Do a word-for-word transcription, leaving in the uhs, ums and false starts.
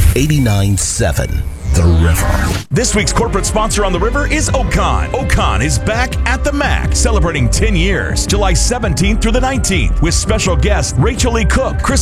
eighty-nine seven The River. This week's corporate sponsor on The River is Ocon. Ocon is back at the Mac, celebrating ten years, July seventeenth through the nineteenth, with special guests Rachel E. Cook, Chris